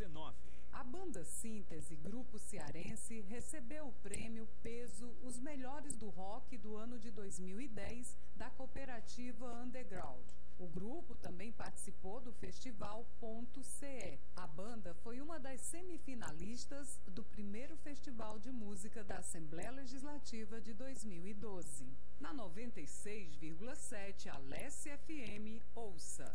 2019. A banda Síntese, grupo cearense, recebeu o prêmio Peso Os Melhores do Rock do ano de 2010 da cooperativa Underground. O grupo também participou do festival Ponto CE. A banda foi uma das semifinalistas do primeiro Festival de Música da Assembleia Legislativa de 2012. Na 96,7 Alesse FM, ouça